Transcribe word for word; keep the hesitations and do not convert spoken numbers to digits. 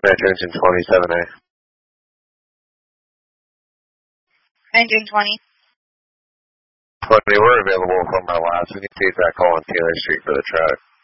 enter engine twenty-seven A. Engine twenty. twenty, we're available from our last. We can take that call on Taylor Street for the truck.